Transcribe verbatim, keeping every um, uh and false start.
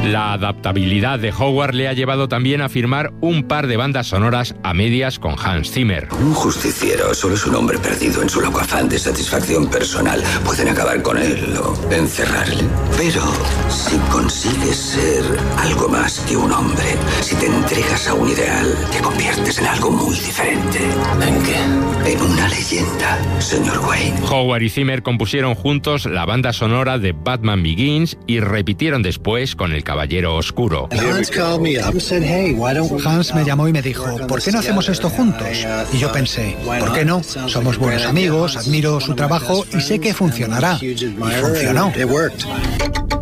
La adaptabilidad de Howard le ha llevado también a firmar un par de bandas sonoras a medias con Hans Zimmer. Un justiciero solo es un hombre perdido en su loco afán de satisfacción personal. Pueden acabar con él o encerrarle. Pero si consigues ser algo más que un hombre, si te entregas a un ideal, te conviertes en algo muy diferente. ¿En qué? En una leyenda, señor Wayne. Howard y Zimmer compusieron juntos la banda sonora de Batman Begins y repitieron después con El Caballero Oscuro. Hans me llamó y me dijo, ¿por qué no hacemos esto juntos? Y yo pensé, ¿por qué no? Somos buenos amigos, admiro su trabajo y sé que funcionará. Y funcionó.